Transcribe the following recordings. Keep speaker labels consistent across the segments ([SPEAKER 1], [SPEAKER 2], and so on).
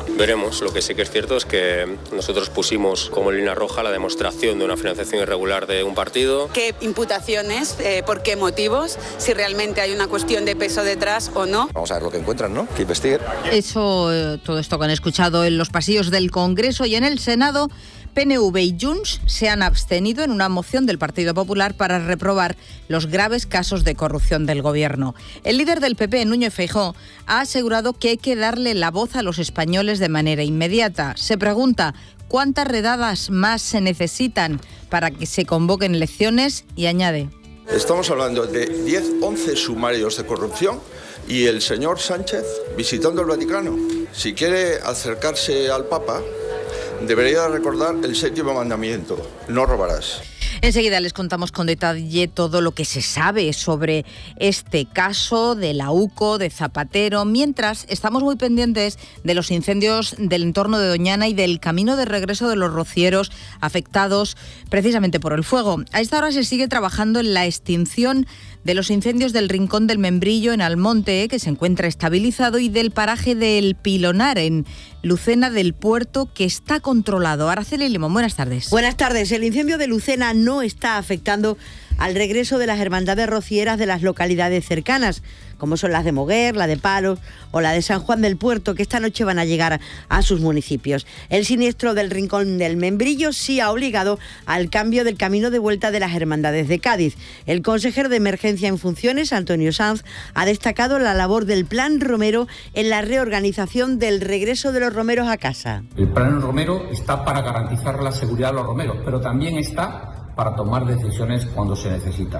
[SPEAKER 1] Veremos. Lo que sí que es cierto es que nosotros pusimos como línea roja la demostración de una financiación irregular de un partido.
[SPEAKER 2] ¿Qué imputaciones? ¿Por qué motivos? Si realmente hay una cuestión de peso detrás o no.
[SPEAKER 3] Vamos a ver lo que encuentran, ¿no? Que investiguen.
[SPEAKER 4] Todo esto que han escuchado en los pasillos del Congreso y en el Senado. PNV y Junts se han abstenido en una moción del Partido Popular para reprobar los graves casos de corrupción del Gobierno. El líder del PP, Núñez Feijóo, ha asegurado que hay que darle la voz a los españoles de manera inmediata. Se pregunta cuántas redadas más se necesitan para que se convoquen elecciones y añade:
[SPEAKER 5] estamos hablando de 10-11 sumarios de corrupción y el señor Sánchez visitando el Vaticano. Si quiere acercarse al Papa, debería recordar el 7º mandamiento: no robarás.
[SPEAKER 4] Enseguida les contamos con detalle todo lo que se sabe sobre este caso de la UCO, de Zapatero, mientras estamos muy pendientes de los incendios del entorno de Doñana y del camino de regreso de los rocieros afectados precisamente por el fuego. A esta hora se sigue trabajando en la extinción de los incendios del Rincón del Membrillo en Almonte, que se encuentra estabilizado, y del paraje del Pilonar en Lucena del Puerto, que está controlado. Araceli Limón, buenas tardes.
[SPEAKER 6] Buenas tardes. El incendio de Lucena no está afectando al regreso de las hermandades rocieras de las localidades cercanas, como son las de Moguer, la de Palos o la de San Juan del Puerto, que esta noche van a llegar a sus municipios. El siniestro del Rincón del Membrillo sí ha obligado al cambio del camino de vuelta de las hermandades de Cádiz. El consejero de Emergencia en funciones, Antonio Sanz, ha destacado la labor del Plan Romero en la reorganización del regreso de los romeros a casa.
[SPEAKER 7] El Plan Romero está para garantizar la seguridad de los romeros, pero también está para tomar decisiones cuando se necesita.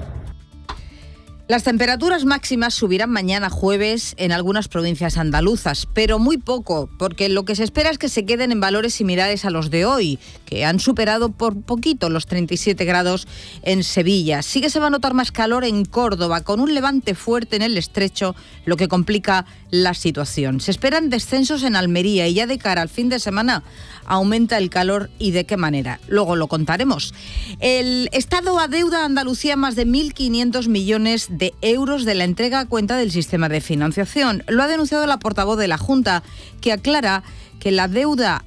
[SPEAKER 4] Las temperaturas máximas subirán mañana jueves en algunas provincias andaluzas, pero muy poco, porque lo que se espera es que se queden en valores similares a los de hoy, que han superado por poquito los 37 grados en Sevilla. Sí que se va a notar más calor en Córdoba, con un levante fuerte en el Estrecho, lo que complica la situación. Se esperan descensos en Almería y ya de cara al fin de semana aumenta el calor, y de qué manera. Luego lo contaremos. El Estado adeuda a Andalucía más de 1.500 millones de euros de la entrega a cuenta del sistema de financiación. Lo ha denunciado la portavoz de la Junta, que aclara que la deuda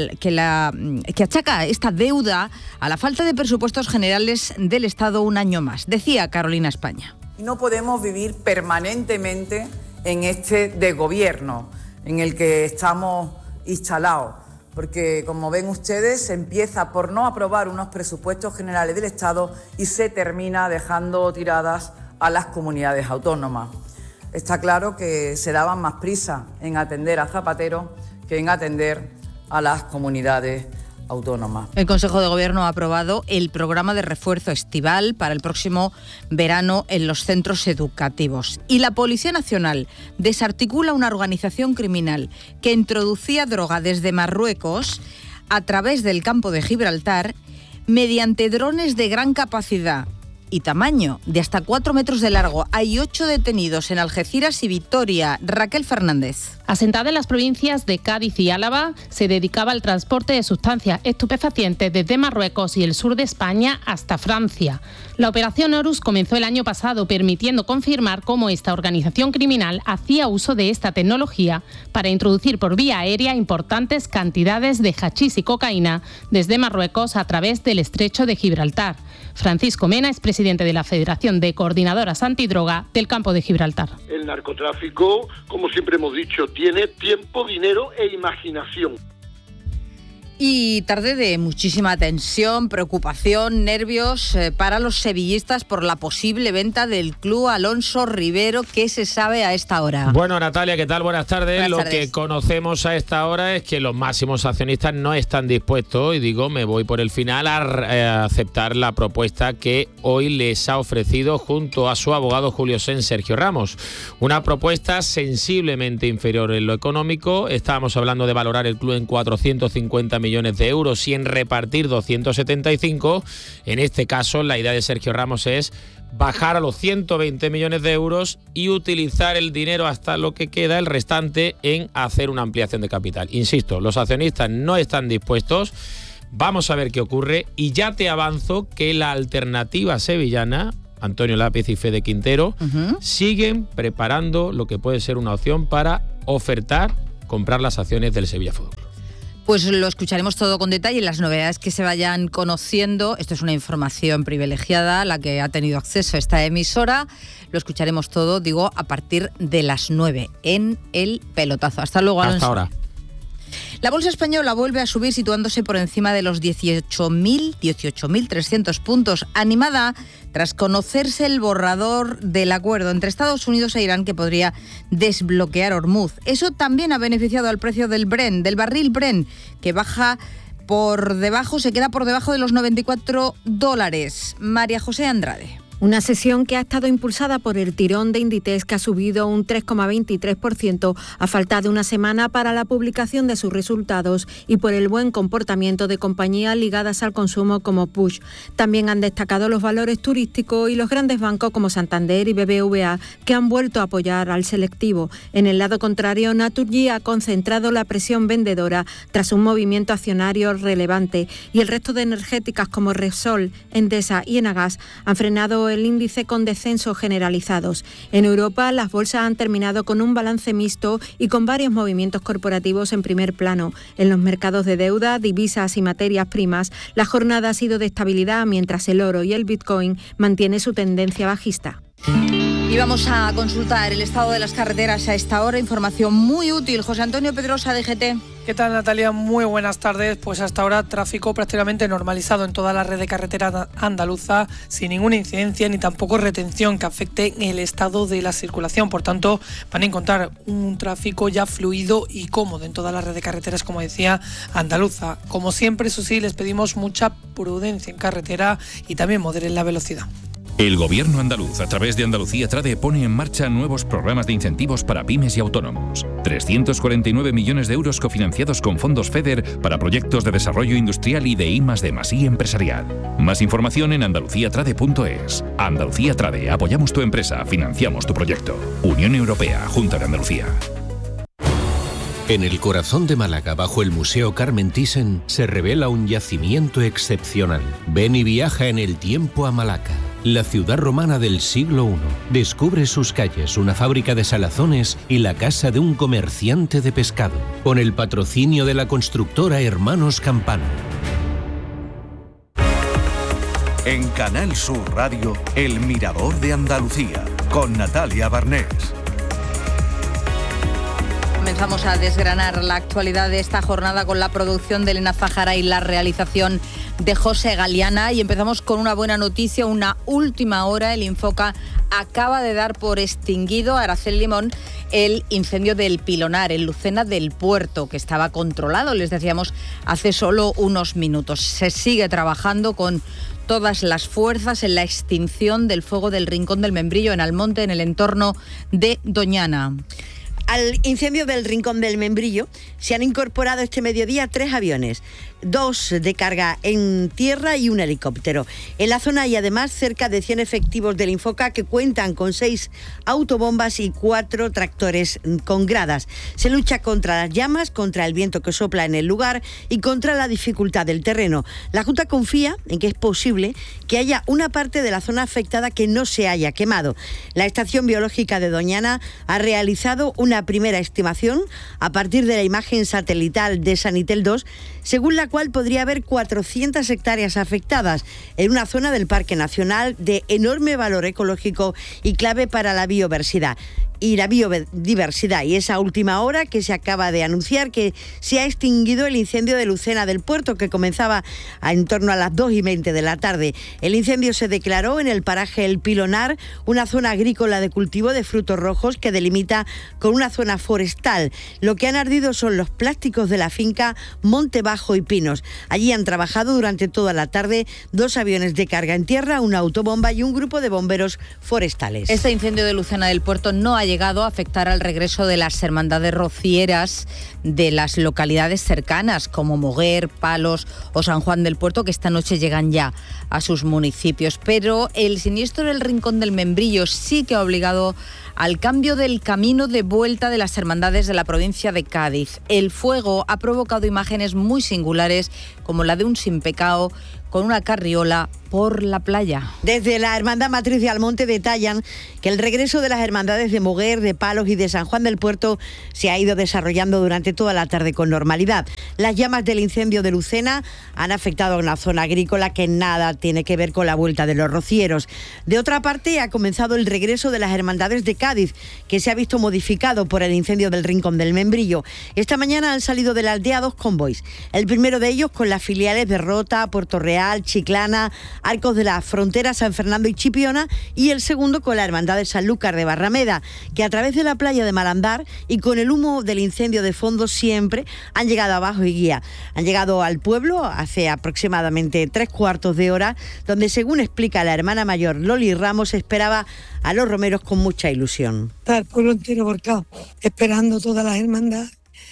[SPEAKER 4] que achaca esta deuda a la falta de presupuestos generales del Estado un año más. Decía Carolina España.
[SPEAKER 8] No podemos vivir permanentemente en este desgobierno en el que estamos instalados, porque como ven ustedes, se empieza por no aprobar unos presupuestos generales del Estado y se termina dejando tiradas a las comunidades autónomas. Está claro que se daban más prisa en atender a Zapatero que en atender a las comunidades autónomas.
[SPEAKER 4] El Consejo de Gobierno ha aprobado el programa de refuerzo estival para el próximo verano en los centros educativos. Y la Policía Nacional desarticula una organización criminal que introducía droga desde Marruecos a través del campo de Gibraltar mediante drones de gran capacidad y tamaño, de hasta 4 metros de largo. Hay 8 detenidos en Algeciras y Vitoria. Raquel Fernández.
[SPEAKER 9] Asentada en las provincias de Cádiz y Álava, se dedicaba al transporte de sustancias estupefacientes desde Marruecos y el sur de España hasta Francia. La operación Horus comenzó el año pasado, permitiendo confirmar cómo esta organización criminal hacía uso de esta tecnología para introducir por vía aérea importantes cantidades de hachís y cocaína desde Marruecos a través del estrecho de Gibraltar. Francisco Mena es presidente de la Federación de Coordinadoras Antidroga del Campo de Gibraltar.
[SPEAKER 10] El narcotráfico, como siempre hemos dicho, tiene tiempo, dinero e imaginación.
[SPEAKER 4] Y tarde de muchísima tensión, preocupación, nervios para los sevillistas por la posible venta del club Alonso Rivero. ¿Qué se sabe a esta hora?
[SPEAKER 11] Bueno, Natalia, ¿qué tal? Buenas tardes.
[SPEAKER 4] Buenas
[SPEAKER 11] Lo
[SPEAKER 4] tardes.
[SPEAKER 11] que conocemos a esta hora es que los máximos accionistas no están dispuestos, y digo, me voy por el final, a aceptar la propuesta que hoy les ha ofrecido junto a su abogado Julio Sen, Sergio Ramos. Una propuesta sensiblemente inferior en lo económico. Estábamos hablando de valorar el club en 450 millones de euros y en repartir 275. En este caso, la idea de Sergio Ramos es bajar a los 120 millones de euros y utilizar el dinero hasta lo que queda, el restante, en hacer una ampliación de capital. Insisto, los accionistas no están dispuestos. Vamos a ver qué ocurre, y ya te avanzo que la alternativa sevillana, Antonio Lápiz y Fede Quintero, siguen preparando lo que puede ser una opción para ofertar comprar las acciones del Sevilla Fútbol Club.
[SPEAKER 4] Pues lo escucharemos todo con detalle, las novedades que se vayan conociendo. Esto es una información privilegiada, la que ha tenido acceso a esta emisora. Lo escucharemos todo, digo, a partir de las 9 en El Pelotazo. Hasta luego, Alonso.
[SPEAKER 11] Hasta ahora.
[SPEAKER 4] La bolsa española vuelve a subir situándose por encima de los 18.300 puntos, animada tras conocerse el borrador del acuerdo entre Estados Unidos e Irán que podría desbloquear Hormuz. Eso también ha beneficiado al precio del Brent, del barril Brent, que se queda por debajo de los $94. María José Andrade.
[SPEAKER 12] Una sesión que ha estado impulsada por el tirón de Inditex, que ha subido un 3,23% a falta de una semana para la publicación de sus resultados, y por el buen comportamiento de compañías ligadas al consumo como Puig. También han destacado los valores turísticos y los grandes bancos como Santander y BBVA, que han vuelto a apoyar al selectivo. En el lado contrario, Naturgy ha concentrado la presión vendedora tras un movimiento accionario relevante, y el resto de energéticas como Repsol, Endesa y Enagas han frenado el índice con descensos generalizados. En Europa, las bolsas han terminado con un balance mixto y con varios movimientos corporativos en primer plano. En los mercados de deuda, divisas y materias primas, la jornada ha sido de estabilidad, mientras el oro y el Bitcoin mantienen su tendencia bajista.
[SPEAKER 4] Y vamos a consultar el estado de las carreteras a esta hora. Información muy útil. José Antonio Pedrosa, DGT.
[SPEAKER 13] ¿Qué tal, Natalia? Muy buenas tardes. Pues hasta ahora tráfico prácticamente normalizado en toda la red de carretera andaluza, sin ninguna incidencia ni tampoco retención que afecte el estado de la circulación. Por tanto, van a encontrar un tráfico ya fluido y cómodo en toda la red de carreteras, como decía, andaluza. Como siempre, eso sí, les pedimos mucha prudencia en carretera y también moderen la velocidad.
[SPEAKER 14] El Gobierno andaluz, a través de Andalucía Trade, pone en marcha nuevos programas de incentivos para pymes y autónomos. 349 millones de euros cofinanciados con fondos FEDER para proyectos de desarrollo industrial y de I+D+I empresarial. Más información en andaluciatrade.es. Andalucía Trade, apoyamos tu empresa, financiamos tu proyecto. Unión Europea, Junta de Andalucía.
[SPEAKER 15] En el corazón de Málaga, bajo el Museo Carmen Thyssen, se revela un yacimiento excepcional. Ven y viaja en el tiempo a Malaca, la ciudad romana del siglo I. Descubre sus calles, una fábrica de salazones y la casa de un comerciante de pescado, con el patrocinio de la constructora Hermanos Campano.
[SPEAKER 16] En Canal Sur Radio, El Mirador de Andalucía, con Natalia Barnés.
[SPEAKER 4] Comenzamos a desgranar la actualidad de esta jornada con la producción de Elena Zahara y la realización de José Galiana, y empezamos con una buena noticia, una última hora. El Infoca acaba de dar por extinguido, Araceli Limón, el incendio del Pilonar, en Lucena del Puerto, que estaba controlado, les decíamos, hace solo unos minutos. Se sigue trabajando con todas las fuerzas en la extinción del fuego del Rincón del Membrillo, en Almonte, en el entorno de Doñana.
[SPEAKER 6] Al incendio del Rincón del Membrillo se han incorporado este mediodía 3 aviones, 2 de carga en tierra y un helicóptero. En la zona hay además cerca de 100 efectivos del Infoca que cuentan con 6 autobombas y 4 tractores con gradas. Se lucha contra las llamas, contra el viento que sopla en el lugar y contra la dificultad del terreno. La Junta confía en que es posible que haya una parte de la zona afectada que no se haya quemado. La Estación Biológica de Doñana ha realizado una primera estimación a partir de la imagen satelital de Sanitel 2, según la cual podría haber 400 hectáreas afectadas en una zona del Parque Nacional de enorme valor ecológico y clave para la biodiversidad. Y esa última hora que se acaba de anunciar que se ha extinguido el incendio de Lucena del Puerto, que comenzaba en torno a las 2:20 de la tarde. El incendio se declaró en el paraje El Pilonar, una zona agrícola de cultivo de frutos rojos que delimita con una zona forestal. Lo que han ardido son los plásticos de la finca Monte Bajo y Pinos. Allí han trabajado durante toda la tarde 2 aviones de carga en tierra, una autobomba y un grupo de bomberos forestales.
[SPEAKER 4] Este incendio de Lucena del Puerto no ha llegado a afectar al regreso de las hermandades rocieras de las localidades cercanas como Moguer, Palos o San Juan del Puerto, que esta noche llegan ya a sus municipios. Pero el siniestro del Rincón del Membrillo sí que ha obligado al cambio del camino de vuelta de las hermandades de la provincia de Cádiz. El fuego ha provocado imágenes muy singulares, como la de un sin pecado con una carriola por la playa.
[SPEAKER 6] Desde la Hermandad Matriz de Almonte detallan que el regreso de las hermandades de Moguer, de Palos y de San Juan del Puerto se ha ido desarrollando durante toda la tarde con normalidad. Las llamas del incendio de Lucena han afectado a una zona agrícola que nada tiene que ver con la vuelta de los rocieros. De otra parte, ha comenzado el regreso de las hermandades de Cádiz, que se ha visto modificado por el incendio del Rincón del Membrillo. Esta mañana han salido de la aldea 2 convoys. El primero de ellos con las filiales de Rota, Puerto Real, Chiclana, Arcos de la Frontera, San Fernando y Chipiona, y el segundo con la Hermandad de Sanlúcar de Barrameda, que a través de la playa de Malandar y con el humo del incendio de fondo siempre han llegado abajo y guía. Han llegado al pueblo hace aproximadamente 3/4 de hora, donde, según explica la hermana mayor Loli Ramos, esperaba a los romeros con mucha ilusión.
[SPEAKER 17] Está el pueblo entero volcado, esperando todas las hermandades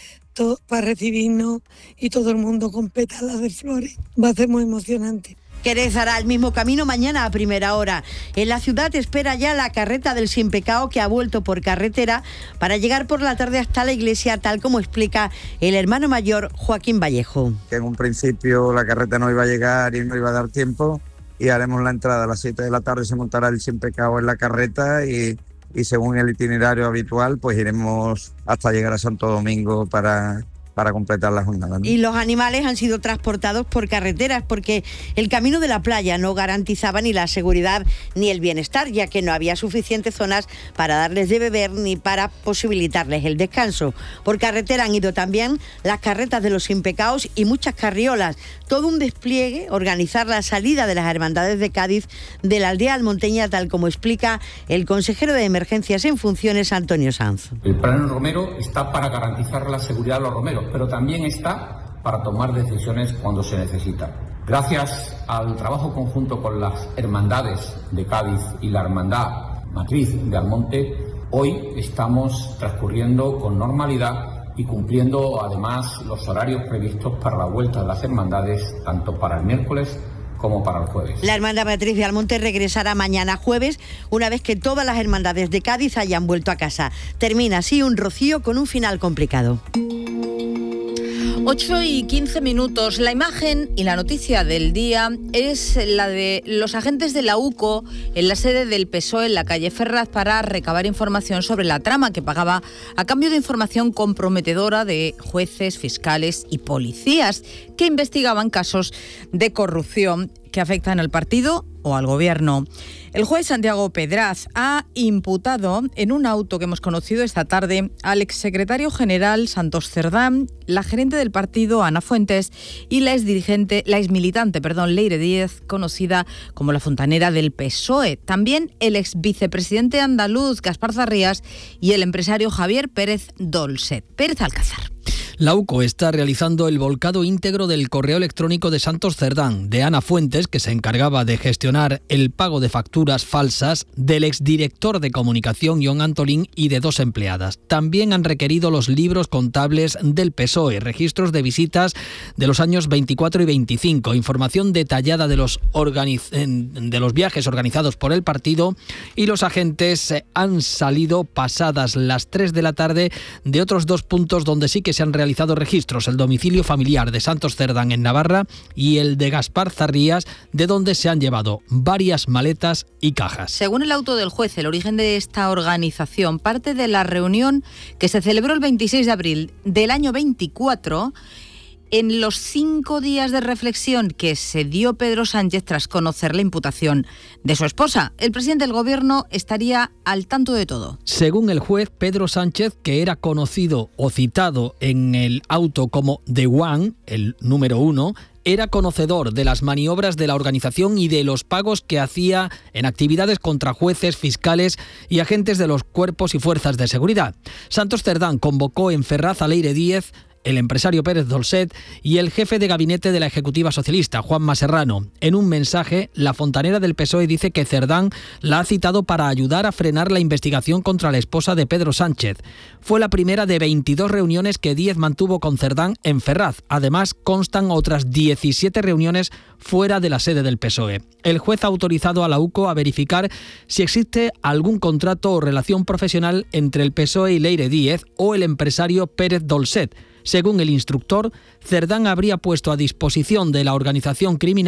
[SPEAKER 17] para recibirnos, y todo el mundo con pétalas de flores. Va a ser muy emocionante.
[SPEAKER 6] Jerez hará el mismo camino mañana a primera hora. En la ciudad espera ya la carreta del Sin Pecado, que ha vuelto por carretera para llegar por la tarde hasta la iglesia, tal como explica el hermano mayor Joaquín Vallejo.
[SPEAKER 18] Que en un principio la carreta no iba a llegar y no iba a dar tiempo, y haremos la entrada a las 7 de la tarde, se montará el Sin Pecado en la carreta y según el itinerario habitual pues iremos hasta llegar a Santo Domingo para completar la jornada, ¿no?
[SPEAKER 6] Y los animales han sido transportados por carreteras porque el camino de la playa no garantizaba ni la seguridad ni el bienestar, ya que no había suficientes zonas para darles de beber ni para posibilitarles el descanso. Por carretera han ido también las carretas de los Impecaos y muchas carriolas. Todo un despliegue, organizar la salida de las hermandades de Cádiz de la aldea almonteña, tal como explica el consejero de Emergencias en funciones, Antonio Sanz.
[SPEAKER 7] El plan Romero está para garantizar la seguridad de los romeros, pero también está para tomar decisiones cuando se necesita. Gracias al trabajo conjunto con las hermandades de Cádiz y la Hermandad Matriz de Almonte, hoy estamos transcurriendo con normalidad y cumpliendo además los horarios previstos para la vuelta de las hermandades, tanto para el miércoles como para el jueves.
[SPEAKER 6] La Hermandad Matriz de Almonte regresará mañana jueves, una vez que todas las hermandades de Cádiz hayan vuelto a casa. Termina así un rocío con un final complicado.
[SPEAKER 4] 8:15. La imagen y la noticia del día es la de los agentes de la UCO en la sede del PSOE en la calle Ferraz para recabar información sobre la trama que pagaba a cambio de información comprometedora de jueces, fiscales y policías que investigaban casos de corrupción que afectan al partido o al gobierno. El juez Santiago Pedraz ha imputado en un auto que hemos conocido esta tarde al exsecretario general Santos Cerdán, la gerente del partido Ana Fuentes y la exmilitante Leire Díez, conocida como la fontanera del PSOE. También el exvicepresidente andaluz Gaspar Zarrías y el empresario Javier Pérez Dolcet. Pérez Alcázar.
[SPEAKER 19] La UCO está realizando el volcado íntegro del correo electrónico de Santos Cerdán, de Ana Fuentes, que se encargaba de gestionar el pago de facturas falsas, del exdirector de comunicación John Antolín y de 2 empleadas. También han requerido los libros contables del PSOE, registros de visitas de los años 24 y 25, información detallada de los viajes organizados por el partido, y los agentes han salido pasadas las 3 de la tarde de otros 2 puntos donde sí que se han realizado registros: el domicilio familiar de Santos Cerdán en Navarra y el de Gaspar Zarrías, de donde se han llevado varias maletas y cajas.
[SPEAKER 4] Según el auto del juez, el origen de esta organización parte de la reunión que se celebró el 26 de abril del año 24, en los 5 días de reflexión que se dio Pedro Sánchez tras conocer la imputación de su esposa. El presidente del gobierno estaría al tanto de todo.
[SPEAKER 19] Según el juez, Pedro Sánchez, que era conocido o citado en el auto como The One, el número 1, era conocedor de las maniobras de la organización y de los pagos que hacía en actividades contra jueces, fiscales y agentes de los cuerpos y fuerzas de seguridad. Santos Cerdán convocó en Ferraz a Leire Díez, el empresario Pérez Dolcet y el jefe de gabinete de la Ejecutiva Socialista, Juanma Serrano. En un mensaje, la fontanera del PSOE dice que Cerdán la ha citado para ayudar a frenar la investigación contra la esposa de Pedro Sánchez. Fue la primera de 22 reuniones que Díez mantuvo con Cerdán en Ferraz. Además, constan otras 17 reuniones fuera de la sede del PSOE. El juez ha autorizado a la UCO a verificar si existe algún contrato o relación profesional entre el PSOE y Leire Díez o el empresario Pérez Dolcet. Según el instructor, Cerdán habría puesto a disposición de la organización criminal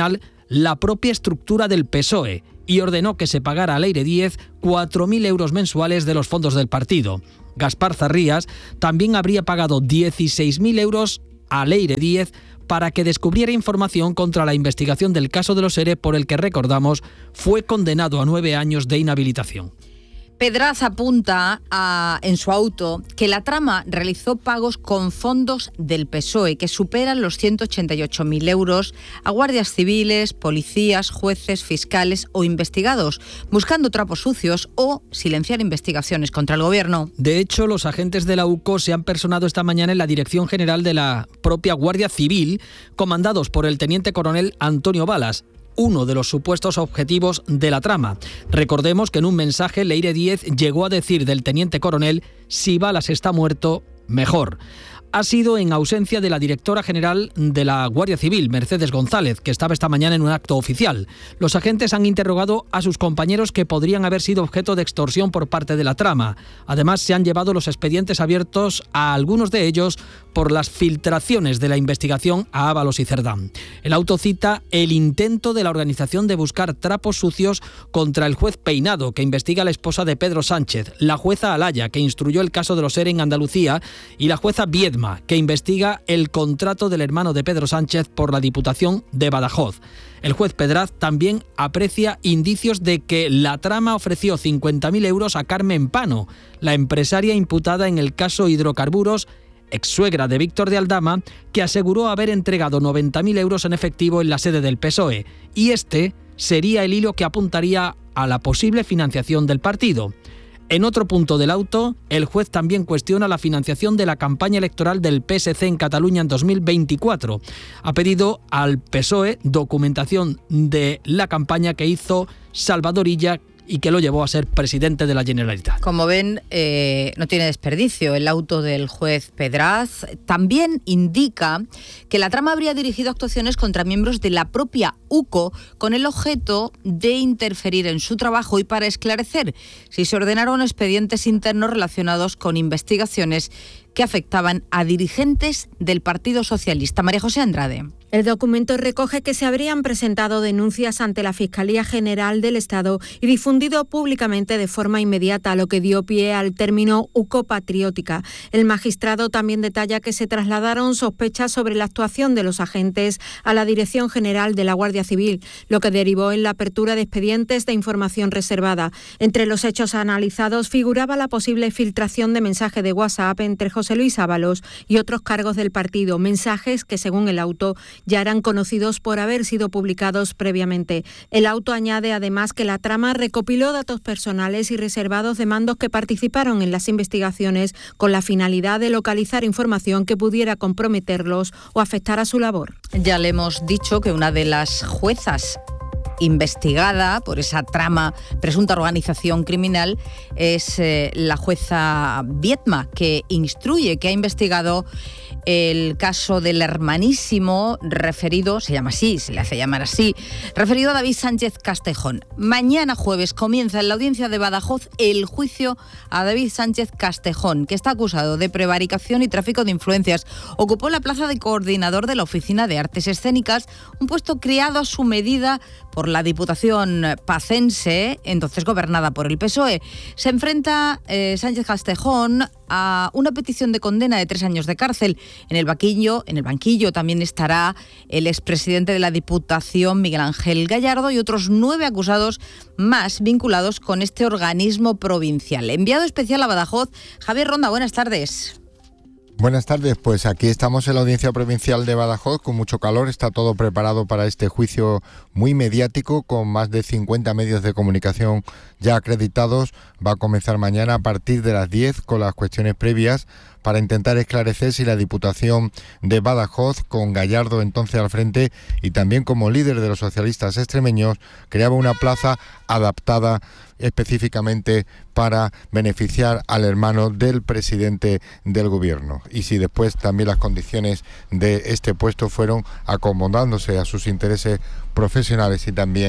[SPEAKER 19] la propia estructura del PSOE y ordenó que se pagara a Leire Díez 4.000 euros mensuales de los fondos del partido. Gaspar Zarrías también habría pagado 16.000 euros a Leire Díez para que descubriera información contra la investigación del caso de los ERE, por el que, recordamos, fue condenado a 9 años de inhabilitación.
[SPEAKER 4] Pedraz apunta en su auto que la trama realizó pagos con fondos del PSOE que superan los 188.000 euros a guardias civiles, policías, jueces, fiscales o investigados, buscando trapos sucios o silenciar investigaciones contra el gobierno.
[SPEAKER 19] De hecho, los agentes de la UCO se han personado esta mañana en la Dirección General de la propia Guardia Civil, comandados por el teniente coronel Antonio Balas, uno de los supuestos objetivos de la trama. Recordemos que en un mensaje Leire Díez llegó a decir del teniente coronel: si Balas está muerto, mejor. Ha sido en ausencia de la directora general de la Guardia Civil, Mercedes González, que estaba esta mañana en un acto oficial. Los agentes han interrogado a sus compañeros que podrían haber sido objeto de extorsión por parte de la trama. Además, se han llevado los expedientes abiertos a algunos de ellos por las filtraciones de la investigación a Ábalos y Cerdán. El auto cita el intento de la organización de buscar trapos sucios contra el juez Peinado, que investiga a la esposa de Pedro Sánchez, la jueza Alaya, que instruyó el caso de los ERE en Andalucía, y la jueza Viedma, que investiga el contrato del hermano de Pedro Sánchez por la Diputación de Badajoz. El juez Pedraz también aprecia indicios de que la trama ofreció 50.000 euros a Carmen Pano, la empresaria imputada en el caso Hidrocarburos, exsuegra de Víctor de Aldama, que aseguró haber entregado 90.000 euros en efectivo en la sede del PSOE. Y este sería el hilo que apuntaría a la posible financiación del partido. En otro punto del auto, el juez también cuestiona la financiación de la campaña electoral del PSC en Cataluña en 2024. Ha pedido al PSOE documentación de la campaña que hizo Salvador Illa y que lo llevó a ser presidente de la Generalitat.
[SPEAKER 4] Como ven, no tiene desperdicio el auto del juez Pedraz. También indica que la trama habría dirigido actuaciones contra miembros de la propia UCO con el objeto de interferir en su trabajo y para esclarecer si se ordenaron expedientes internos relacionados con investigaciones que afectaban a dirigentes del Partido Socialista. María José Andrade.
[SPEAKER 12] El documento recoge que se habrían presentado denuncias ante la Fiscalía General del Estado y difundido públicamente de forma inmediata, lo que dio pie al término UCO patriótica. El magistrado también detalla que se trasladaron sospechas sobre la actuación de los agentes a la Dirección General de la Guardia Civil, lo que derivó en la apertura de expedientes de información reservada. Entre los hechos analizados figuraba la posible filtración de mensajes de WhatsApp entre José Luis Ábalos y otros cargos del partido, mensajes que, según el auto, ya eran conocidos por haber sido publicados previamente. El auto añade además que la trama recopiló datos personales y reservados de mandos que participaron en las investigaciones con la finalidad de localizar información que pudiera comprometerlos o afectar a su labor.
[SPEAKER 4] Ya le hemos dicho que una de las juezas investigada por esa trama, presunta organización criminal, es la jueza Viedma, que instruye, que ha investigado el caso del hermanísimo referido, se llama así, se le hace llamar así, referido a David Sánchez Castejón. Mañana jueves comienza en la audiencia de Badajoz el juicio a David Sánchez Castejón, que está acusado de prevaricación y tráfico de influencias. Ocupó la plaza de coordinador de la Oficina de Artes Escénicas, un puesto creado a su medida por la Diputación pacense, entonces gobernada por el PSOE. Se enfrenta Sánchez Castejón a una petición de condena de 3 años de cárcel. En el banquillo también estará el expresidente de la Diputación, Miguel Ángel Gallardo, y otros 9 acusados más vinculados con este organismo provincial. Enviado especial a Badajoz, Javier Ronda, buenas tardes.
[SPEAKER 20] Buenas tardes, pues aquí estamos en la Audiencia Provincial de Badajoz con mucho calor, está todo preparado para este juicio muy mediático con más de 50 medios de comunicación ya acreditados. Va a comenzar mañana a partir de las 10 con las cuestiones previas para intentar esclarecer si la Diputación de Badajoz, con Gallardo entonces al frente y también como líder de los socialistas extremeños, creaba una plaza adaptada específicamente para beneficiar al hermano del presidente del gobierno, y si después también las condiciones de este puesto fueron acomodándose a sus intereses profesionales y también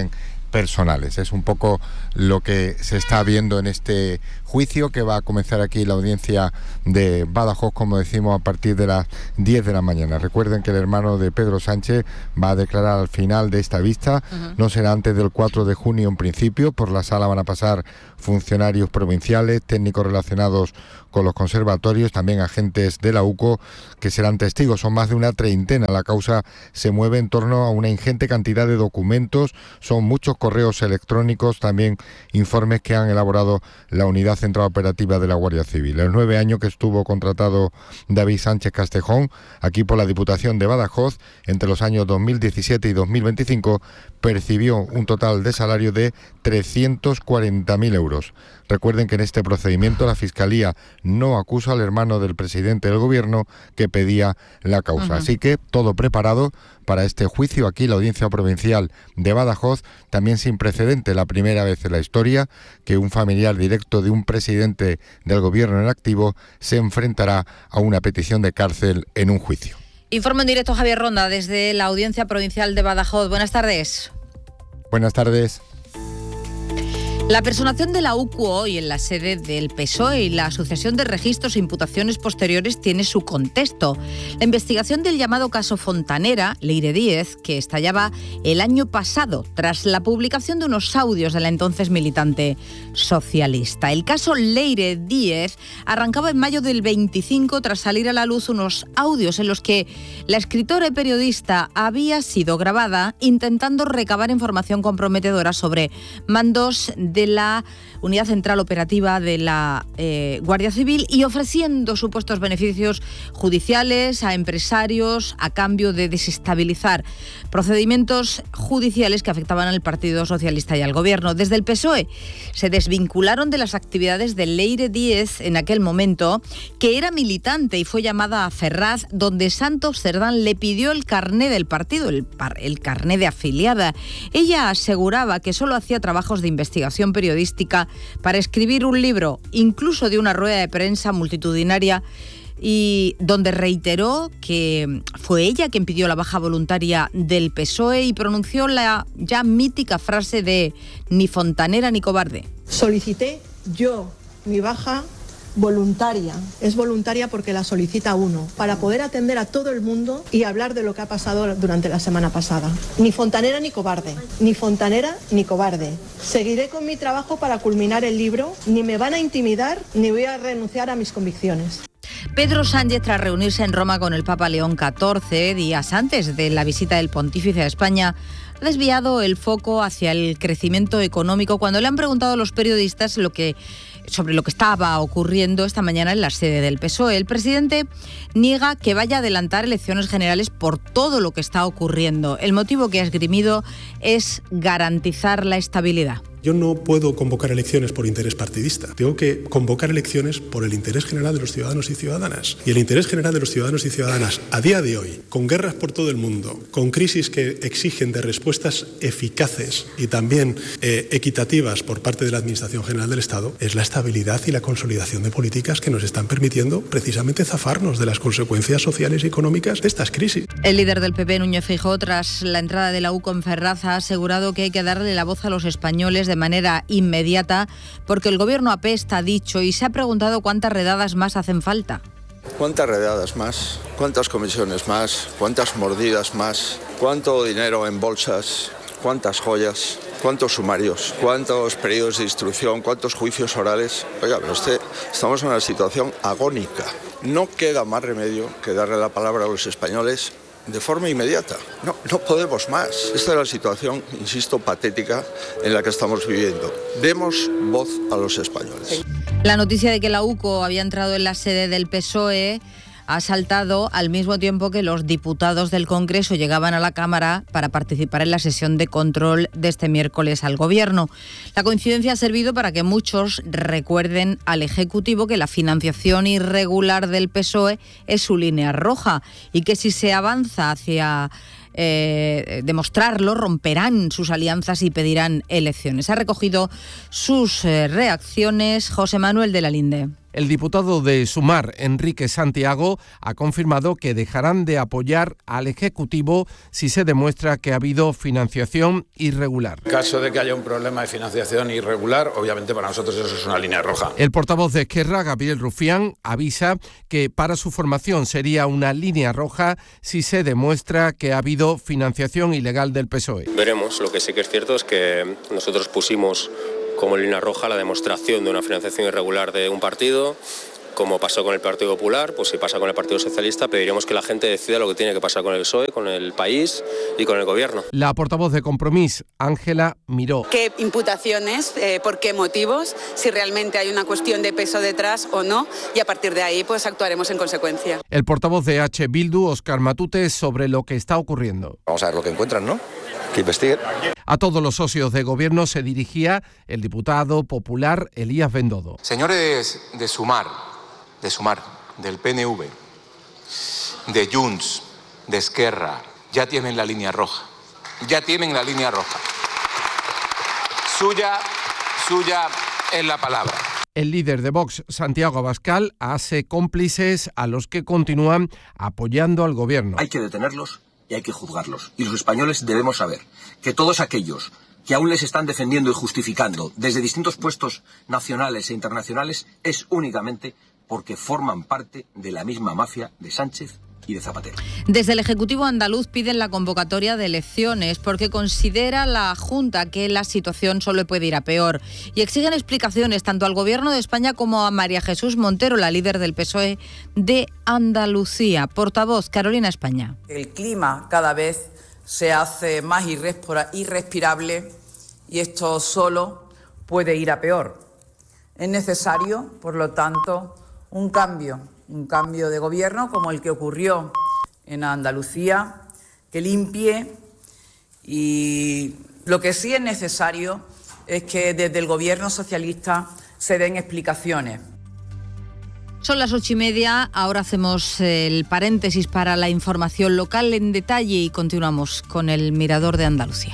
[SPEAKER 20] personales. Es un poco lo que se está viendo en este juicio, que va a comenzar aquí la audiencia de Badajoz, como decimos, a partir de las 10 de la mañana. Recuerden que el hermano de Pedro Sánchez va a declarar al final de esta vista. No será antes del 4 de junio en principio. Por la sala van a pasar funcionarios provinciales, técnicos relacionados con los conservatorios, también agentes de la UCO que serán testigos. Son más de una treintena. La causa se mueve en torno a una ingente cantidad de documentos, son muchos correos electrónicos, también informes que han elaborado la Unidad Central Operativa de la Guardia Civil. En los 9 años que estuvo contratado David Sánchez Castejón, aquí por la Diputación de Badajoz, entre los años 2017 y 2025, percibió un total de salario de 340.000 euros. Recuerden que en este procedimiento la Fiscalía no acusa al hermano del presidente del Gobierno que pedía la causa. Así que todo preparado para este juicio aquí, la Audiencia Provincial de Badajoz, también sin precedente, la primera vez en la historia que un familiar directo de un presidente del Gobierno en activo se enfrentará a una petición de cárcel en un juicio.
[SPEAKER 4] Informe en directo Javier Ronda desde la Audiencia Provincial de Badajoz. Buenas tardes.
[SPEAKER 20] Buenas tardes.
[SPEAKER 4] La personación de la UCO hoy en la sede del PSOE y la sucesión de registros e imputaciones posteriores tiene su contexto. La investigación del llamado caso Fontanera, Leire Díez, que estallaba el año pasado tras la publicación de unos audios de la entonces militante socialista. El caso Leire Díez arrancaba en mayo del 25 tras salir a la luz unos audios en los que la escritora y periodista había sido grabada intentando recabar información comprometedora sobre mandos de la Unidad Central Operativa de la Guardia Civil y ofreciendo supuestos beneficios judiciales a empresarios a cambio de desestabilizar procedimientos judiciales que afectaban al Partido Socialista y al Gobierno. Desde el PSOE se desvincularon de las actividades de Leire Díez en aquel momento, que era militante y fue llamada a Ferraz, donde Santos Cerdán le pidió el carné del partido, el carné de afiliada. Ella aseguraba que solo hacía trabajos de investigación periodística para escribir un libro, incluso de una rueda de prensa multitudinaria, y donde reiteró que fue ella quien pidió la baja voluntaria del PSOE y pronunció la ya mítica frase de ni fontanera ni cobarde.
[SPEAKER 21] Solicité yo mi baja voluntaria. Es voluntaria porque la solicita uno, para poder atender a todo el mundo y hablar de lo que ha pasado durante la semana pasada. Ni fontanera ni cobarde, ni fontanera ni cobarde. Seguiré con mi trabajo para culminar el libro, ni me van a intimidar, ni voy a renunciar a mis convicciones.
[SPEAKER 4] Pedro Sánchez, tras reunirse en Roma con el Papa León XIV, días antes de la visita del pontífice a España, ha desviado el foco hacia el crecimiento económico cuando le han preguntado a los periodistas sobre lo que estaba ocurriendo esta mañana en la sede del PSOE. El presidente niega que vaya a adelantar elecciones generales por todo lo que está ocurriendo. El motivo que ha esgrimido es garantizar la estabilidad.
[SPEAKER 22] Yo no puedo convocar elecciones por interés partidista. Tengo que convocar elecciones por el interés general de los ciudadanos y ciudadanas. Y el interés general de los ciudadanos y ciudadanas a día de hoy, con guerras por todo el mundo, con crisis que exigen de respuestas eficaces y también equitativas por parte de la Administración General del Estado, es la estabilidad y la consolidación de políticas que nos están permitiendo precisamente zafarnos de las consecuencias sociales y económicas de estas crisis.
[SPEAKER 4] El líder del PP, Núñez Feijóo, tras la entrada de la UCO en Ferraz, ha asegurado que hay que darle la voz a los españoles de manera inmediata porque el gobierno apesta, ha dicho, y se ha preguntado cuántas redadas más hacen falta.
[SPEAKER 5] ¿Cuántas redadas más? ¿Cuántas comisiones más? ¿Cuántas mordidas más? ¿Cuánto dinero en bolsas? ¿Cuántas joyas? ¿Cuántos sumarios? ¿Cuántos periodos de instrucción? ¿Cuántos juicios orales? Oiga, pero estamos en una situación agónica. No queda más remedio que darle la palabra a los españoles de forma inmediata. No podemos más. Esta es la situación, insisto, patética en la que estamos viviendo. Demos voz a los españoles.
[SPEAKER 4] La noticia de que la UCO había entrado en la sede del PSOE ha saltado al mismo tiempo que los diputados del Congreso llegaban a la Cámara para participar en la sesión de control de este miércoles al Gobierno. La coincidencia ha servido para que muchos recuerden al Ejecutivo que la financiación irregular del PSOE es su línea roja y que si se avanza hacia demostrarlo, romperán sus alianzas y pedirán elecciones. Ha recogido sus reacciones José Manuel de la Linde.
[SPEAKER 1] El diputado de Sumar, Enrique Santiago, ha confirmado que dejarán de apoyar al Ejecutivo si se demuestra que ha habido financiación irregular.
[SPEAKER 2] En caso de que haya un problema de financiación irregular, obviamente para nosotros eso es una línea roja.
[SPEAKER 1] El portavoz de Esquerra, Gabriel Rufián, avisa que para su formación sería una línea roja si se demuestra que ha habido financiación ilegal del PSOE.
[SPEAKER 23] Veremos, lo que sí que es cierto es que nosotros pusimos como línea roja la demostración de una financiación irregular de un partido, como pasó con el Partido Popular, pues si pasa con el Partido Socialista, pediremos que la gente decida lo que tiene que pasar con el PSOE, con el país y con el Gobierno.
[SPEAKER 1] La portavoz de Compromís, Ángela Miró.
[SPEAKER 24] ¿Qué imputaciones, por qué motivos, si realmente hay una cuestión de peso detrás o no? Y a partir de ahí pues actuaremos en consecuencia.
[SPEAKER 1] El portavoz de H. Bildu, Óscar Matute, sobre lo que está ocurriendo.
[SPEAKER 3] Vamos a ver lo que encuentran, ¿no? Que investiguen.
[SPEAKER 1] A todos los socios de gobierno se dirigía el diputado popular Elías Bendodo.
[SPEAKER 25] Señores de Sumar, del PNV, de Junts, de Esquerra, ya tienen la línea roja. Suya es la palabra.
[SPEAKER 1] El líder de Vox, Santiago Abascal, hace cómplices a los que continúan apoyando al gobierno.
[SPEAKER 26] Hay que detenerlos y hay que juzgarlos. Y los españoles debemos saber que todos aquellos que aún les están defendiendo y justificando desde distintos puestos nacionales e internacionales es únicamente porque forman parte de la misma mafia de Sánchez y de Zapatero.
[SPEAKER 4] Desde el Ejecutivo andaluz piden la convocatoria de elecciones porque considera la Junta que la situación solo puede ir a peor y exigen explicaciones tanto al Gobierno de España como a María Jesús Montero, la líder del PSOE de Andalucía. Portavoz, Carolina España.
[SPEAKER 8] El clima cada vez se hace más irrespirable y esto solo puede ir a peor. Es necesario, por lo tanto, un cambio de gobierno como el que ocurrió en Andalucía, que limpie, y lo que sí es necesario es que desde el gobierno socialista se den explicaciones.
[SPEAKER 4] Son las 8:30, ahora hacemos el paréntesis para la información local en detalle y continuamos con el Mirador de Andalucía.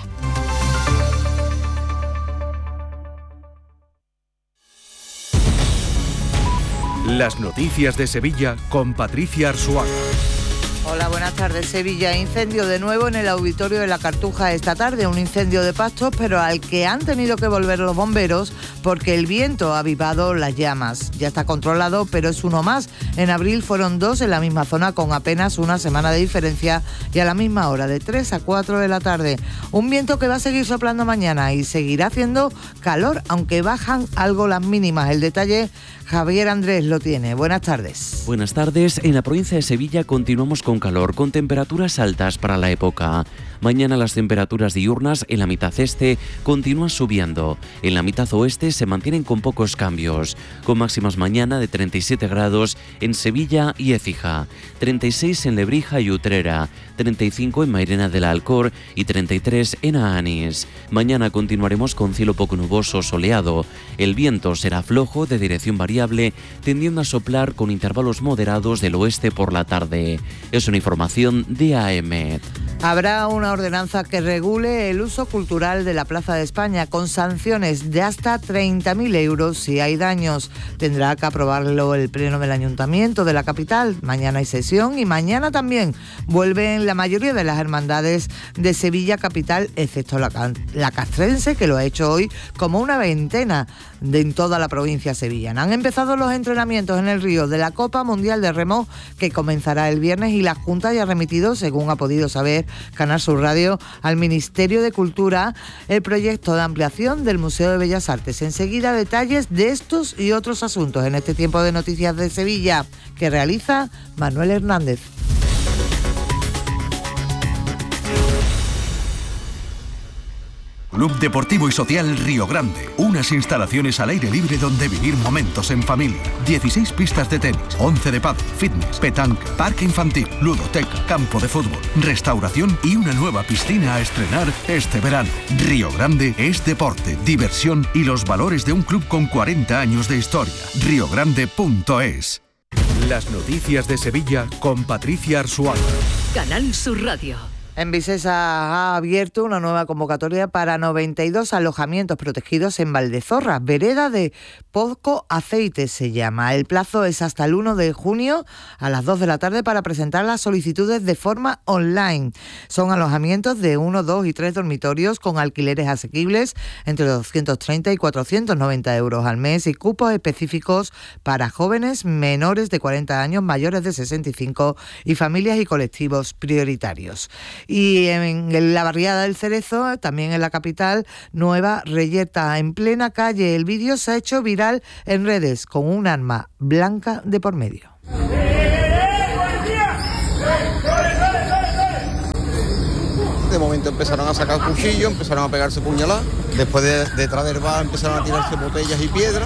[SPEAKER 16] Las noticias de Sevilla con Patricia Arzuaga.
[SPEAKER 27] Hola, buenas tardes. Sevilla, incendio de nuevo en el auditorio de la Cartuja esta tarde, un incendio de pastos, pero al que han tenido que volver los bomberos porque el viento ha avivado las llamas. Ya está controlado, pero es uno más. En abril fueron 2 en la misma zona con apenas una semana de diferencia y a la misma hora, de 3 a 4 de la tarde. Un viento que va a seguir soplando mañana y seguirá haciendo calor, aunque bajan algo las mínimas. El detalle, Javier Andrés lo tiene. Buenas tardes.
[SPEAKER 28] Buenas tardes. En la provincia de Sevilla continuamos con calor, con temperaturas altas para la época. Mañana las temperaturas diurnas en la mitad este continúan subiendo. En la mitad oeste se mantienen con pocos cambios, con máximas mañana de 37 grados en Sevilla y Écija, 36 en Lebrija y Utrera, 35 en Mairena del Alcor y 33 en Aanís. Mañana continuaremos con cielo poco nuboso soleado. El viento será flojo de dirección variable, tendiendo a soplar con intervalos moderados del oeste por la tarde. Es una información de AEMET.
[SPEAKER 27] Habrá una ordenanza que regule el uso cultural de la Plaza de España con sanciones de hasta 30.000 euros si hay daños. Tendrá que aprobarlo el Pleno del Ayuntamiento de la capital. Mañana hay sesión y mañana también vuelven la mayoría de las hermandades de Sevilla capital, excepto la castrense, que lo ha hecho hoy como una veintena en toda la provincia sevillana. Han empezado los entrenamientos en el río de la Copa Mundial de Remo, que comenzará el viernes, y la Junta ya ha remitido, según ha podido saber Canal Sur Radio, al Ministerio de Cultura el proyecto de ampliación del Museo de Bellas Artes. Enseguida detalles de estos y otros asuntos en este tiempo de noticias de Sevilla que realiza Manuel Hernández.
[SPEAKER 16] Club Deportivo y Social Río Grande. Unas instalaciones al aire libre donde vivir momentos en familia. 16 pistas de tenis, 11 de pádel, fitness, petanca, parque infantil, ludoteca, campo de fútbol, restauración y una nueva piscina a estrenar este verano. Río Grande es deporte, diversión y los valores de un club con 40 años de historia. riogrande.es. Las noticias de Sevilla con Patricia Arzuaga.
[SPEAKER 29] Canal Sur Radio.
[SPEAKER 27] Envisesa ha abierto una nueva convocatoria para 92 alojamientos protegidos en Valdezorra, vereda de Poco Aceite se llama. El plazo es hasta el 1 de junio a las 2 de la tarde para presentar las solicitudes de forma online. Son alojamientos de 1, 2 y 3 dormitorios con alquileres asequibles entre 230 y 490 euros al mes y cupos específicos para jóvenes menores de 40 años, mayores de 65 y familias y colectivos prioritarios. Y en la barriada del Cerezo, también en la capital, nueva reyerta en plena calle. El vídeo se ha hecho viral en redes con un arma blanca de por medio.
[SPEAKER 9] De momento empezaron a sacar cuchillos, empezaron a pegarse puñaladas. Después detrás del bar empezaron a tirarse botellas y piedras.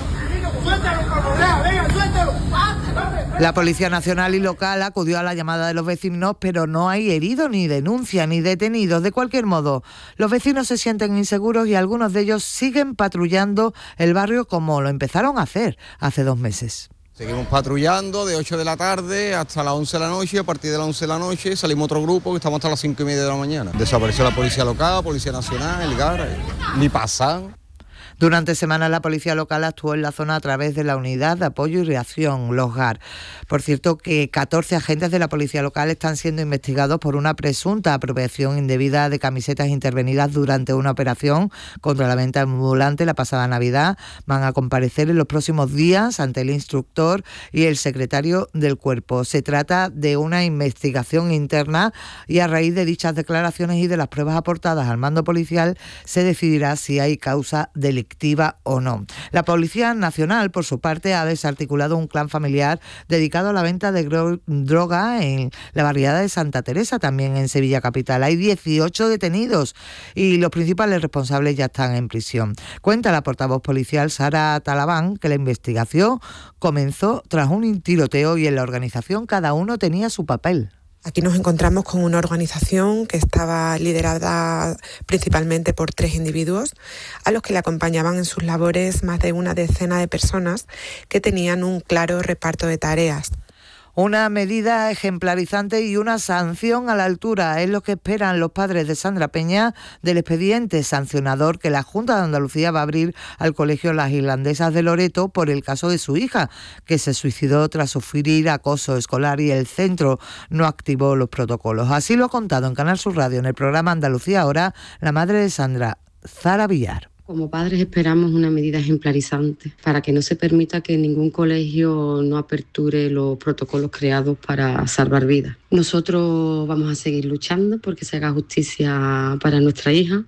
[SPEAKER 27] La Policía Nacional y local acudió a la llamada de los vecinos, pero no hay heridos, ni denuncias, ni detenidos. De cualquier modo, los vecinos se sienten inseguros y algunos de ellos siguen patrullando el barrio como lo empezaron a hacer hace 2 meses.
[SPEAKER 9] Seguimos patrullando de 8 de la tarde hasta las 11 de la noche. A partir de las 11 de la noche salimos otro grupo que estamos hasta las 5:30 de la mañana. Desapareció la Policía Local, Policía Nacional, el GAR, ni pasan.
[SPEAKER 27] Durante semanas la policía local actuó en la zona a través de la Unidad de Apoyo y Reacción, los GAR. Por cierto, que 14 agentes de la policía local están siendo investigados por una presunta apropiación indebida de camisetas intervenidas durante una operación contra la venta ambulante la pasada Navidad. Van a comparecer en los próximos días ante el instructor y el secretario del cuerpo. Se trata de una investigación interna y a raíz de dichas declaraciones y de las pruebas aportadas al mando policial se decidirá si hay causa delictiva o no. La Policía Nacional, por su parte, ha desarticulado un clan familiar dedicado a la venta de droga en la barriada de Santa Teresa, también en Sevilla capital. Hay 18 detenidos y los principales responsables ya están en prisión. Cuenta la portavoz policial Sara Talabán que la investigación comenzó tras un tiroteo y en la organización cada uno tenía su papel.
[SPEAKER 10] Aquí nos encontramos con una organización que estaba liderada principalmente por 3 individuos, a los que le acompañaban en sus labores más de una decena de personas que tenían un claro reparto de tareas.
[SPEAKER 27] Una medida ejemplarizante y una sanción a la altura es lo que esperan los padres de Sandra Peña del expediente sancionador que la Junta de Andalucía va a abrir al Colegio Las Irlandesas de Loreto por el caso de su hija, que se suicidó tras sufrir acoso escolar y el centro no activó los protocolos. Así lo ha contado en Canal Sur Radio en el programa Andalucía Ahora la madre de Sandra, Zara Villar.
[SPEAKER 11] Como padres esperamos una medida ejemplarizante para que no se permita que ningún colegio no aperture los protocolos creados para salvar vidas. Nosotros vamos a seguir luchando porque se haga justicia para nuestra hija.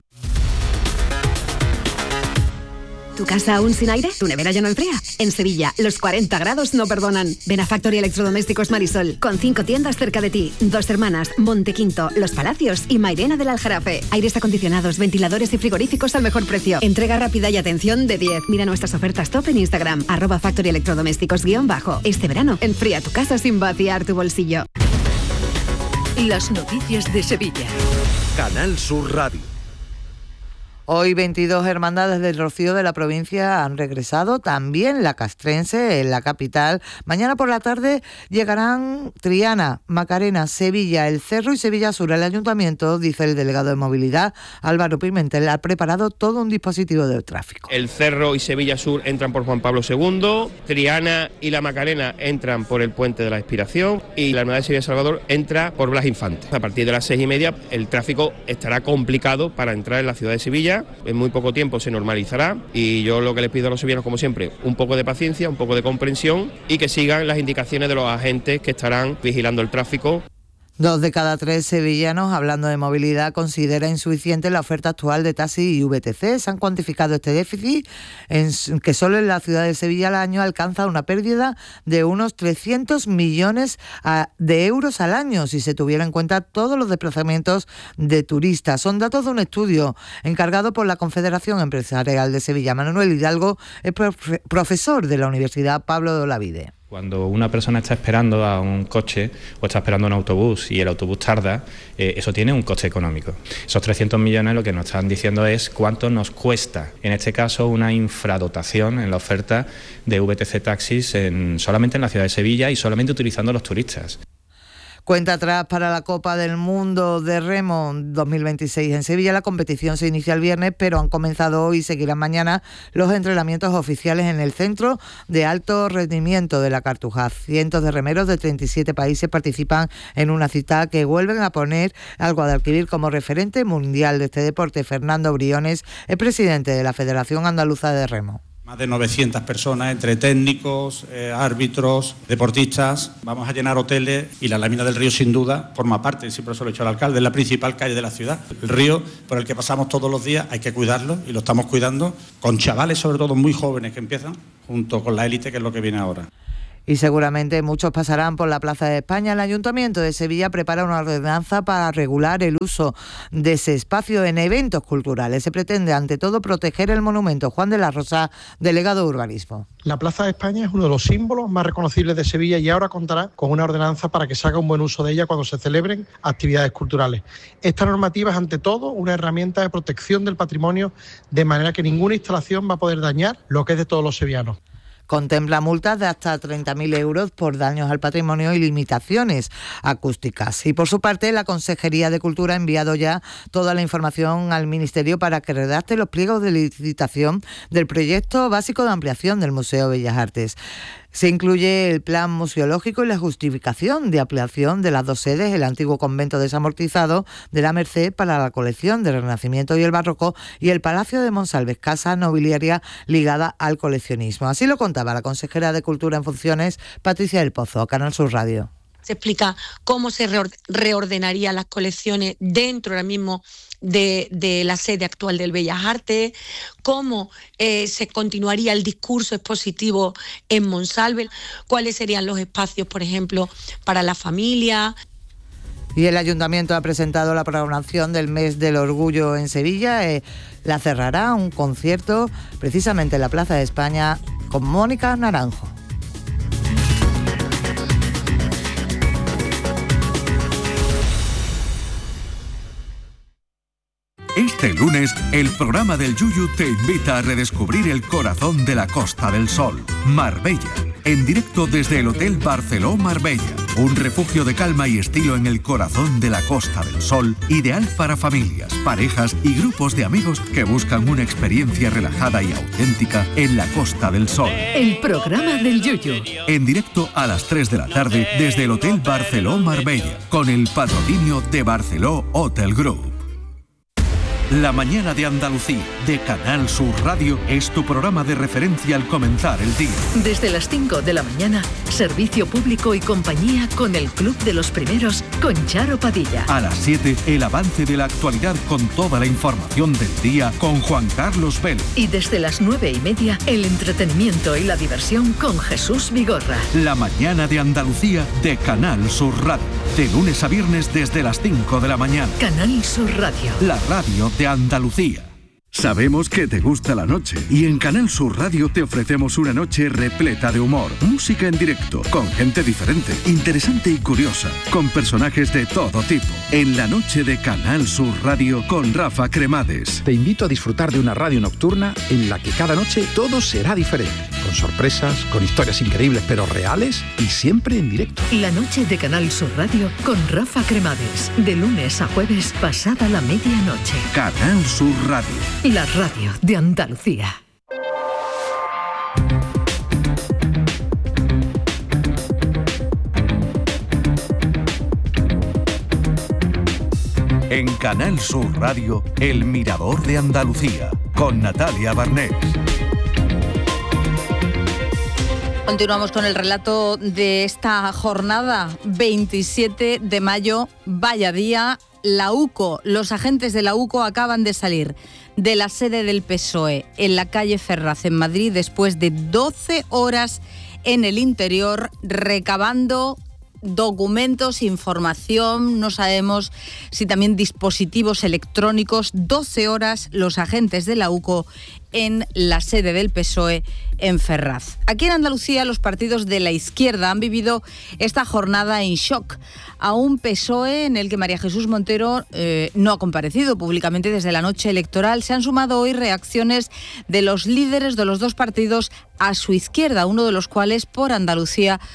[SPEAKER 13] ¿Tu casa aún sin aire? ¿Tu nevera ya no enfría? En Sevilla, los 40 grados no perdonan. Ven a Factory Electrodomésticos Marisol, con 5 tiendas cerca de ti. 2 Hermanas, Montequinto, Los Palacios y Mairena del Aljarafe. Aires acondicionados, ventiladores y frigoríficos al mejor precio. Entrega rápida y atención de 10. Mira nuestras ofertas top en Instagram, @Factory Electrodomésticos _. Este verano, enfría tu casa sin vaciar tu bolsillo.
[SPEAKER 14] Las noticias de Sevilla.
[SPEAKER 16] Canal Sur Radio.
[SPEAKER 27] Hoy 22 hermandades del Rocío de la provincia han regresado, también la castrense en la capital. Mañana por la tarde llegarán Triana, Macarena, Sevilla, El Cerro y Sevilla Sur. El ayuntamiento, dice el delegado de movilidad, Álvaro Pimentel, ha preparado todo un dispositivo de tráfico.
[SPEAKER 15] El Cerro y Sevilla Sur entran por Juan Pablo II, Triana y la Macarena entran por el Puente de la Expiración y la Hermandad de Sevilla Salvador entra por Blas Infante. A partir de las 6:30 el tráfico estará complicado para entrar en la ciudad de Sevilla. En muy poco tiempo se normalizará y yo lo que les pido a los sevillanos, como siempre, un poco de paciencia, un poco de comprensión y que sigan las indicaciones de los agentes que estarán vigilando el tráfico.
[SPEAKER 27] 2 de cada 3 sevillanos, hablando de movilidad, considera insuficiente la oferta actual de taxi y VTC. Se han cuantificado este déficit, que solo en la ciudad de Sevilla al año alcanza una pérdida de unos 300 millones de euros al año, si se tuviera en cuenta todos los desplazamientos de turistas. Son datos de un estudio encargado por la Confederación Empresarial de Sevilla. Manuel Hidalgo es profesor de la Universidad Pablo de Olavide.
[SPEAKER 17] Cuando una persona está esperando a un coche o está esperando un autobús y el autobús tarda, eso tiene un coste económico. Esos 300 millones lo que nos están diciendo es cuánto nos cuesta, en este caso, una infradotación en la oferta de VTC taxis solamente en la ciudad de Sevilla y solamente utilizando los turistas.
[SPEAKER 27] Cuenta atrás para la Copa del Mundo de Remo 2026 en Sevilla. La competición se inicia el viernes, pero han comenzado hoy y seguirán mañana los entrenamientos oficiales en el Centro de Alto Rendimiento de la Cartuja. Cientos de remeros de 37 países participan en una cita que vuelven a poner al Guadalquivir como referente mundial de este deporte. Fernando Briones es presidente de la Federación Andaluza de Remo.
[SPEAKER 6] Más de 900 personas, entre técnicos, árbitros, deportistas. Vamos a llenar hoteles y la lámina del río, sin duda, forma parte, siempre se lo he dicho al alcalde, es la principal calle de la ciudad. El río por el que pasamos todos los días hay que cuidarlo y lo estamos cuidando con chavales, sobre todo muy jóvenes, que empiezan junto con la élite, que es lo que viene ahora.
[SPEAKER 27] Y seguramente muchos pasarán por la Plaza de España. El Ayuntamiento de Sevilla prepara una ordenanza para regular el uso de ese espacio en eventos culturales. Se pretende, ante todo, proteger el monumento. Juan de la Rosa, delegado de Urbanismo.
[SPEAKER 7] La Plaza de España es uno de los símbolos más reconocibles de Sevilla y ahora contará con una ordenanza para que se haga un buen uso de ella cuando se celebren actividades culturales. Esta normativa es, ante todo, una herramienta de protección del patrimonio, de manera que ninguna instalación va a poder dañar lo que es de todos los sevillanos.
[SPEAKER 27] Contempla multas de hasta 30.000 euros por daños al patrimonio y limitaciones acústicas. Y por su parte, la Consejería de Cultura ha enviado ya toda la información al Ministerio para que redacte los pliegos de licitación del proyecto básico de ampliación del Museo Bellas Artes. Se incluye el plan museológico y la justificación de ampliación de las dos sedes, el antiguo convento desamortizado de la Merced para la colección del Renacimiento y el Barroco, y el Palacio de Monsalves, casa nobiliaria ligada al coleccionismo. Así lo contaba la consejera de Cultura en funciones, Patricia del Pozo, a Canal Sur Radio.
[SPEAKER 12] Se explica cómo se reordenarían las colecciones dentro ahora mismo de la sede actual del Bellas Artes, cómo se continuaría el discurso expositivo en Monsalve, cuáles serían los espacios, por ejemplo, para la familia.
[SPEAKER 27] Y el Ayuntamiento ha presentado la programación del Mes del Orgullo en Sevilla. La cerrará un concierto precisamente en la Plaza de España con Mónica Naranjo.
[SPEAKER 16] Este lunes, el programa del Yuyu te invita a redescubrir el corazón de la Costa del Sol, Marbella, en directo desde el Hotel Barceló Marbella, un refugio de calma y estilo en el corazón de la Costa del Sol, ideal para familias, parejas y grupos de amigos que buscan una experiencia relajada y auténtica en la Costa del Sol.
[SPEAKER 14] El programa del Yuyu.
[SPEAKER 16] En directo a las 3 de la tarde desde el Hotel Barceló Marbella, con el patrocinio de Barceló Hotel Group. La mañana de Andalucía, de Canal Sur Radio, es tu programa de referencia al comenzar el día.
[SPEAKER 14] Desde las 5 de la mañana, servicio público y compañía con el Club de los Primeros, con Charo Padilla.
[SPEAKER 16] A las 7, el avance de la actualidad con toda la información del día con Juan Carlos Vélez.
[SPEAKER 14] Y desde las 9:30, el entretenimiento y la diversión con Jesús Vigorra.
[SPEAKER 16] La mañana de Andalucía, de Canal Sur Radio, de lunes a viernes desde las 5 de la mañana.
[SPEAKER 14] Canal Sur Radio.
[SPEAKER 16] La radio de Andalucía. Sabemos que te gusta la noche y en Canal Sur Radio te ofrecemos una noche repleta de humor, música en directo, con gente diferente, interesante y curiosa, con personajes de todo tipo. En la noche de Canal Sur Radio con Rafa Cremades.
[SPEAKER 18] Te invito a disfrutar de una radio nocturna en la que cada noche todo será diferente, con sorpresas, con historias increíbles pero reales y siempre en directo.
[SPEAKER 14] La noche de Canal Sur Radio con Rafa Cremades, de lunes a jueves pasada la medianoche.
[SPEAKER 16] Canal Sur Radio.
[SPEAKER 14] La radio de Andalucía.
[SPEAKER 16] En Canal Sur Radio, El Mirador de Andalucía, con Natalia Barnés.
[SPEAKER 4] Continuamos con el relato de esta jornada, 27 de mayo, vaya día. La UCO, los agentes de la UCO acaban de salir de la sede del PSOE en la calle Ferraz, en Madrid, después de 12 horas en el interior recabando documentos, información, no sabemos si también dispositivos electrónicos. 12 horas los agentes de la UCO en la sede del PSOE en Ferraz. Aquí en Andalucía los partidos de la izquierda han vivido esta jornada en shock a un PSOE en el que María Jesús Montero no ha comparecido públicamente desde la noche electoral. Se han sumado hoy reacciones de los líderes de los dos partidos a su izquierda, uno de los cuales por Andalucía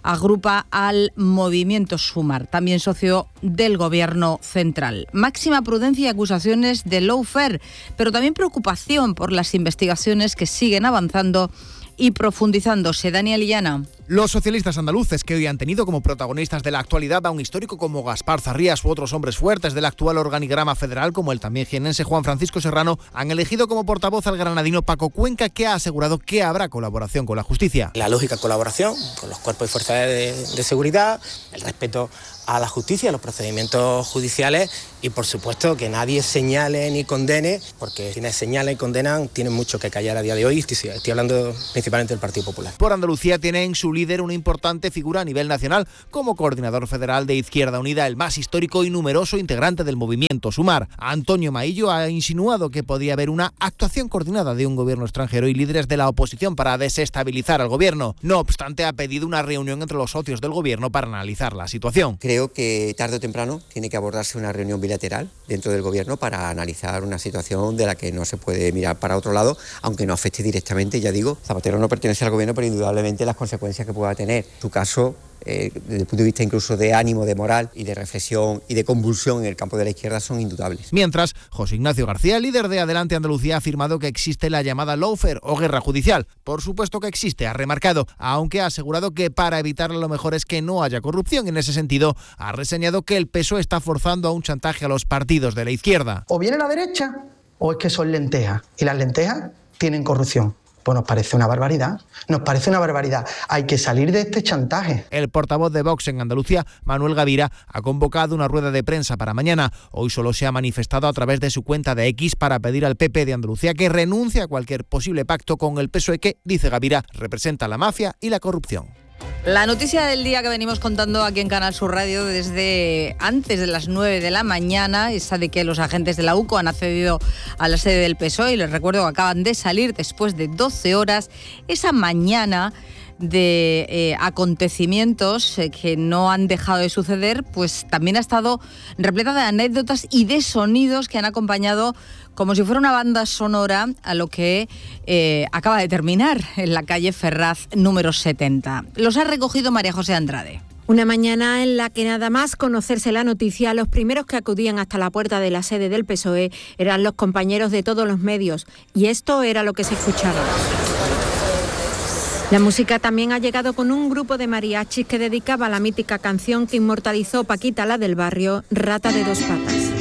[SPEAKER 4] agrupa al movimiento Sumar, también socio del Gobierno central. Máxima prudencia y acusaciones de lawfare, pero también preocupación por las investigaciones que siguen avanzando y profundizándose. Daniel Illana.
[SPEAKER 2] Los socialistas andaluces, que hoy han tenido como protagonistas de la actualidad a un histórico como Gaspar Zarrías u otros hombres fuertes del actual organigrama federal, como el también jienense Juan Francisco Serrano, han elegido como portavoz al granadino Paco Cuenca, que ha asegurado que habrá colaboración con la justicia.
[SPEAKER 5] La lógica colaboración con los cuerpos y fuerzas de seguridad, el respeto a la justicia, a los procedimientos judiciales y, por supuesto, que nadie señale ni condene, porque quienes señalan y condenan tienen mucho que callar a día de hoy. Estoy hablando principalmente del Partido Popular.
[SPEAKER 2] Por Andalucía tiene en su líder una importante figura a nivel nacional, como coordinador federal de Izquierda Unida, el más histórico y numeroso integrante del movimiento Sumar. Antonio Maillo ha insinuado que podría haber una actuación coordinada de un gobierno extranjero y líderes de la oposición para desestabilizar al gobierno. No obstante, ha pedido una reunión entre los socios del gobierno para analizar la situación.
[SPEAKER 19] Creo que tarde o temprano tiene que abordarse una reunión bilateral dentro del gobierno para analizar una situación de la que no se puede mirar para otro lado, aunque no afecte directamente. Ya digo, Zapatero no pertenece al gobierno, pero indudablemente las consecuencias que pueda tener su caso, desde el punto de vista incluso de ánimo, de moral y de reflexión y de convulsión en el campo de la izquierda, son indudable.
[SPEAKER 2] Mientras, José Ignacio García, líder de Adelante Andalucía, ha afirmado que existe la llamada lawfare o guerra judicial. Por supuesto que existe, ha remarcado, aunque ha asegurado que para evitarla lo mejor es que no haya corrupción. En ese sentido, ha reseñado que el PSOE está forzando a un chantaje a los partidos de la izquierda.
[SPEAKER 20] O viene la derecha o es que son lentejas, y las lentejas tienen corrupción. Pues nos parece una barbaridad, Hay que salir de este chantaje.
[SPEAKER 2] El portavoz de Vox en Andalucía, Manuel Gavira, ha convocado una rueda de prensa para mañana. Hoy solo se ha manifestado a través de su cuenta de X para pedir al PP de Andalucía que renuncie a cualquier posible pacto con el PSOE que, dice Gavira, representa la mafia y la corrupción.
[SPEAKER 4] La noticia del día que venimos contando aquí en Canal Sur Radio desde antes de las 9 de la mañana, esa de que los agentes de la UCO han accedido a la sede del PSOE, y les recuerdo que acaban de salir después de 12 horas, esa mañana de acontecimientos que no han dejado de suceder, pues también ha estado repleta de anécdotas y de sonidos que han acompañado como si fuera una banda sonora a lo que acaba de terminar en la calle Ferraz número 70. Los ha recogido María José Andrade.
[SPEAKER 21] Una mañana en la que nada más conocerse la noticia, los primeros que acudían hasta la puerta de la sede del PSOE eran los compañeros de todos los medios, y esto era lo que se escuchaba. La música también ha llegado con un grupo de mariachis que dedicaba la mítica canción que inmortalizó Paquita, la del barrio, Rata de dos patas.